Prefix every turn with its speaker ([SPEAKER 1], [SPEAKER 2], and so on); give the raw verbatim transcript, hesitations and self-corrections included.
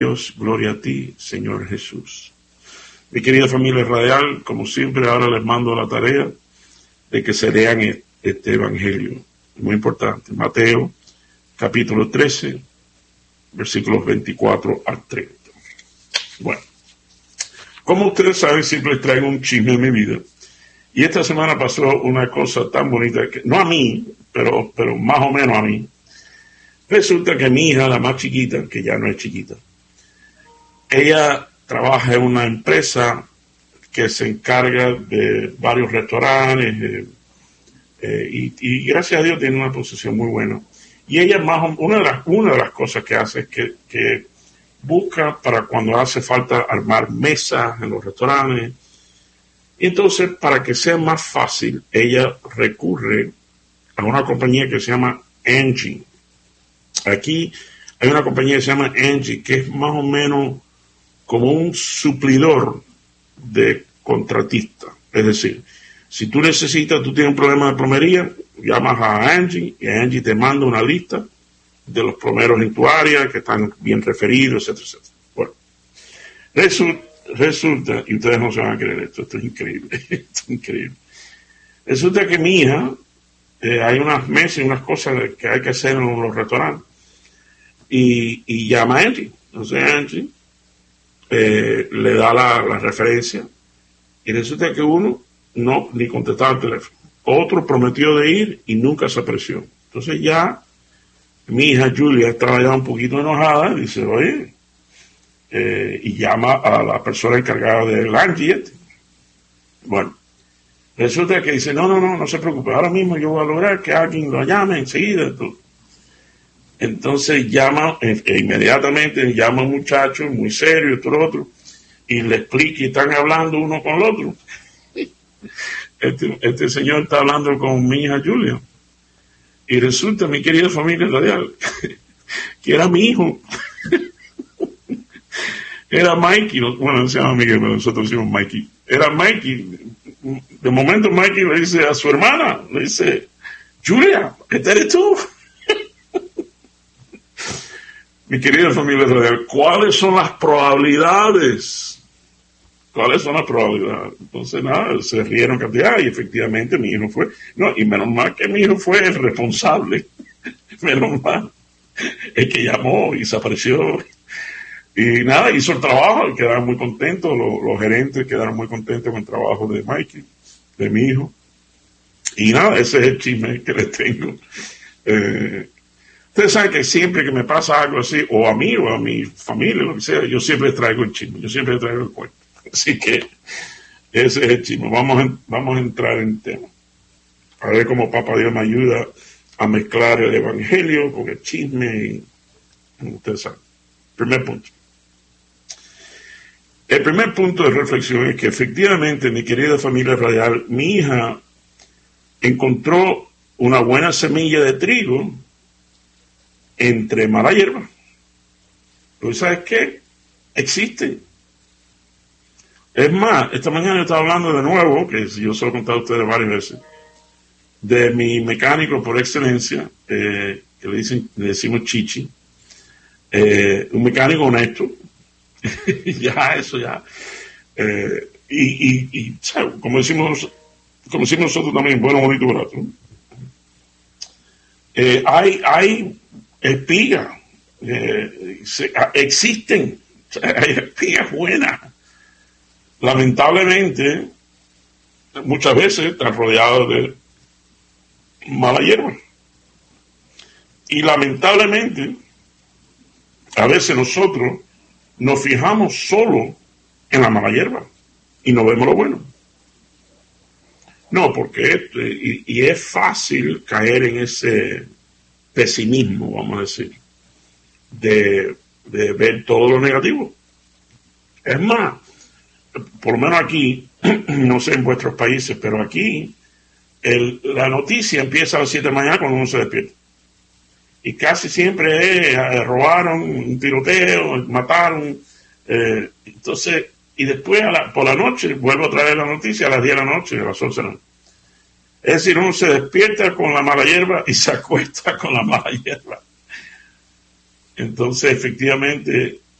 [SPEAKER 1] Dios, gloria a ti, Señor Jesús. Mi querida familia radial, como siempre, ahora les mando la tarea de que se lean este evangelio. Muy importante. Mateo, capítulo trece, versículos veinticuatro al treinta. Bueno, como ustedes saben, siempre les traigo un chisme en mi vida. Y esta semana pasó una cosa tan bonita que, no a mí, pero, pero más o menos a mí. Resulta que mi hija, la más chiquita, que ya no es chiquita, ella trabaja en una empresa que se encarga de varios restaurantes eh, eh, y, y gracias a Dios tiene una posición muy buena. Y ella más o, una de las una de las cosas que hace es que, que busca para cuando hace falta armar mesas en los restaurantes. Y entonces, para que sea más fácil, ella recurre a una compañía que se llama Angie. Aquí hay una compañía que se llama Angie, que es más o menos como un suplidor de contratista. Es decir, si tú necesitas, tú tienes un problema de plomería, llamas a Angie y Angie te manda una lista de los plomeros en tu área que están bien referidos, etcétera, etcétera. Bueno, resulta, resulta, y ustedes no se van a creer esto, esto es increíble, esto es increíble. Resulta que mi hija, eh, hay unas mesas y unas cosas que hay que hacer en los restaurantes, y, y llama a Angie. Entonces Angie Eh, le da la, la referencia y resulta que uno no ni contestaba el teléfono, otro prometió de ir y nunca se apareció. Entonces ya mi hija Julia estaba ya un poquito enojada y dice, oye, eh, y llama a la persona encargada del Angie. Bueno, resulta que dice, no, no, no, no se preocupe, ahora mismo yo voy a lograr que alguien lo llame enseguida. Entonces llama, e inmediatamente llama a un muchacho muy serio, otro otro, y le explica y están hablando uno con el otro. Este, este señor está hablando con mi hija Julia. Y resulta, mi querida familia radial, que era mi hijo. Era Mikey, bueno, se llama Miguel, pero nosotros decimos Mikey. Era Mikey. De momento Mikey le dice a su hermana, le dice, Julia, ¿este eres tú? Mi querida familia radial, ¿cuáles son las probabilidades? ¿Cuáles son las probabilidades? Entonces, nada, se rieron cantidad y efectivamente mi hijo fue. No, y menos mal que mi hijo fue el responsable. Menos mal. El que llamó y se apareció. Y nada, hizo el trabajo y quedaron muy contentos. Los, los gerentes quedaron muy contentos con el trabajo de Mikey, de mi hijo. Y nada, ese es el chisme que les tengo. Eh, Ustedes saben que siempre que me pasa algo así, o a mí, o a mi familia, lo que sea, yo siempre traigo el chisme, yo siempre traigo el cuento. Así que ese es el chisme. Vamos a, vamos a entrar en tema. A ver cómo Papá Dios me ayuda a mezclar el evangelio con el chisme. Y, ustedes saben. Primer punto. El primer punto de reflexión es que efectivamente, mi querida familia radial, mi hija encontró una buena semilla de trigo entre mala hierba. ¿Pero sabes qué? Existen. Es más, esta mañana yo estaba hablando de nuevo, que yo se lo he contado a ustedes varias veces, de mi mecánico por excelencia, eh, que le dicen, le decimos Chichi, eh, un mecánico honesto, ya eso ya, eh, y, y, y ¿sabes? como decimos, como decimos nosotros también, bueno, bonito, barato. Eh, hay, hay espigas, eh, se, existen, hay espigas buenas. Lamentablemente, muchas veces están rodeados de mala hierba. Y lamentablemente, a veces nosotros nos fijamos solo en la mala hierba y no vemos lo bueno. No, porque y, y es fácil caer en ese pesimismo, vamos a decir, de, de ver todo lo negativo. Es más, por lo menos aquí, no sé en vuestros países, pero aquí el, la noticia empieza a las siete de la mañana cuando uno se despierta. Y casi siempre es, eh, robaron, un tiroteo, mataron. Eh, entonces, y después a la, por la noche vuelvo a traer la noticia a las diez de la noche, a las once de la noche. Es decir, uno se despierta con la mala hierba y se acuesta con la mala hierba. Entonces, efectivamente,